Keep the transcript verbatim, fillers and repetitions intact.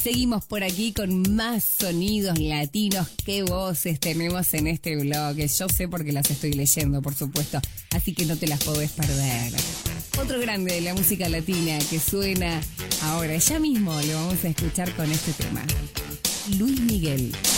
seguimos por aquí con más sonidos latinos. Qué voces tenemos en este blog. Yo sé porque las estoy leyendo, por supuesto. Así que no te las podés perder. Otro grande de la música latina que suena ahora. Ya mismo lo vamos a escuchar con este tema. Luis Miguel.